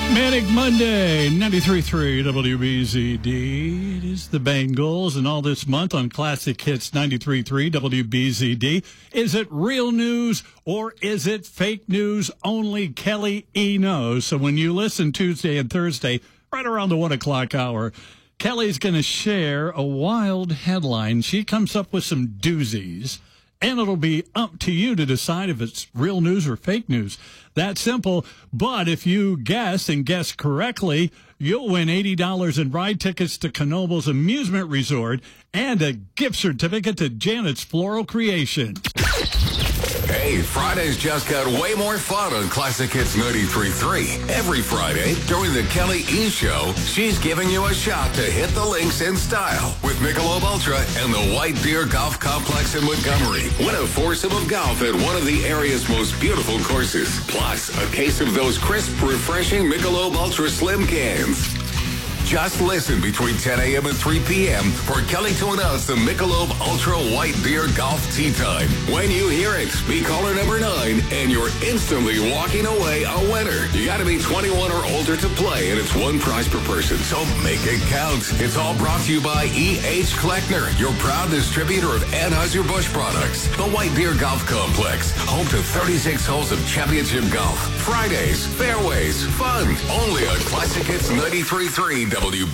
Manic Monday, 93.3 WBZD. It is the Bengals, and all this month on Classic Hits 93.3 WBZD. Is it real news or is it fake news? Only Kelly E. knows. So when you listen Tuesday and Thursday, right around the 1 o'clock hour, Kelly's going to share a wild headline. She comes up with some doozies, and it'll be up to you to decide if it's real news or fake news. That simple. But if you guess and guess correctly, you'll win $80 in ride tickets to Knoebels Amusement Resort and a gift certificate to Janet's Floral Creation. Hey, Fridays just got way more fun on Classic Hits 93.3. Every Friday, during the Kelly E! Show, she's giving you a shot to hit the links in style with Michelob Ultra and the White Deer Golf Complex in Montgomery. Win a foursome of golf at one of the area's most beautiful courses. Plus, a case of those crisp, refreshing Michelob Ultra Slim cans. Just listen between 10 a.m. and 3 p.m. for Kelly to announce the Michelob Ultra White Deer Golf Tee Time. When you hear it, be caller number 9, and you're instantly walking away a winner. You got to be 21 or older to play, and it's one prize per person, so make it count. It's all brought to you by E.H. Kleckner, your proud distributor of Anheuser-Busch products. The White Deer Golf Complex, home to 36 holes of championship golf. Fridays, fairways, fun. Only on Classic Hits 93.3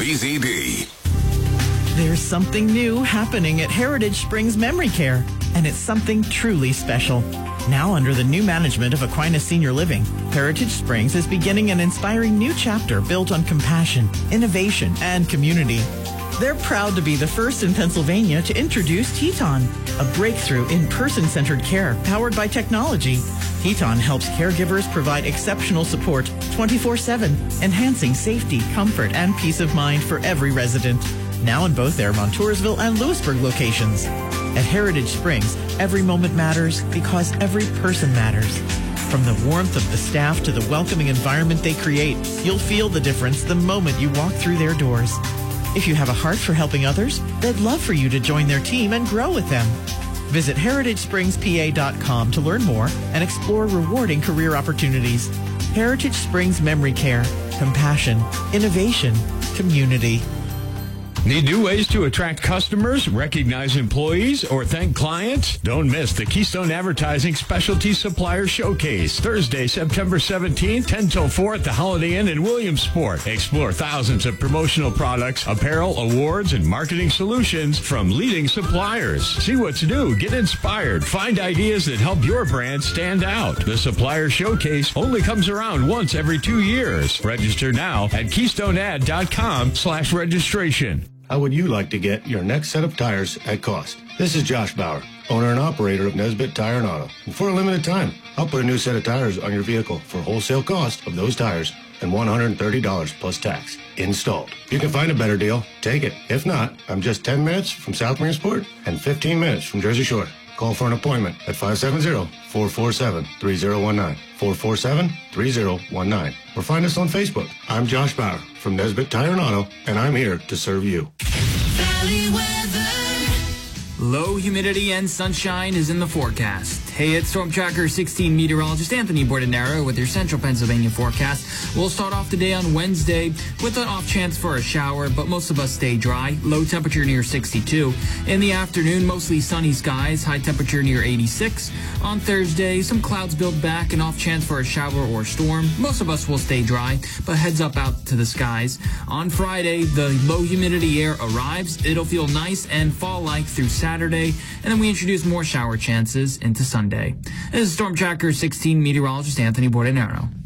WBZD. There's something new happening at Heritage Springs Memory Care, and it's something truly special. Now under the new management of Aquinas Senior Living, Heritage Springs is beginning an inspiring new chapter built on compassion, innovation, and community. They're proud to be the first in Pennsylvania to introduce Teton, a breakthrough in person-centered care powered by technology. Teton helps caregivers provide exceptional support 24/7, enhancing safety, comfort, and peace of mind for every resident. Now in both their Montoursville and Lewisburg locations. At Heritage Springs, every moment matters because every person matters. From the warmth of the staff to the welcoming environment they create, you'll feel the difference the moment you walk through their doors. If you have a heart for helping others, they'd love for you to join their team and grow with them. Visit heritagespringspa.com to learn more and explore rewarding career opportunities. Heritage Springs Memory Care. Compassion, innovation, community. Need new ways to attract customers, recognize employees, or thank clients? Don't miss the Keystone Advertising Specialty Supplier Showcase, Thursday, September 17th, 10 till 4 at the Holiday Inn in Williamsport. Explore thousands of promotional products, apparel, awards, and marketing solutions from leading suppliers. See what's new, get inspired, find ideas that help your brand stand out. The Supplier Showcase only comes around once every 2 years. Register now at KeystoneAd.com/registration. How would you like to get your next set of tires at cost? This is Josh Bauer, owner and operator of Nesbitt Tire and Auto. And for a limited time, I'll put a new set of tires on your vehicle for wholesale cost of those tires and $130 plus tax installed. You can find a better deal, take it. If not, I'm just 10 minutes from South Williamsport and 15 minutes from Jersey Shore. Call for an appointment at 570-447-3019, 447-3019, or find us on Facebook. I'm Josh Bauer from Nesbitt Tire and Auto, and I'm here to serve you. Valley weather. Low humidity and sunshine is in the forecast. Hey, it's Storm Tracker 16 meteorologist Anthony Bordenero with your Central Pennsylvania forecast. We'll start off the day on Wednesday with an off chance for a shower, but most of us stay dry. Low temperature near 62. In the afternoon, mostly sunny skies, high temperature near 86. On Thursday, some clouds build back, an off chance for a shower or storm. Most of us will stay dry, but heads up out to the skies. On Friday, the low humidity air arrives. It'll feel nice and fall-like through Saturday, and then we introduce more shower chances into Sunday. This is Storm Tracker 16 meteorologist Anthony Bordenero.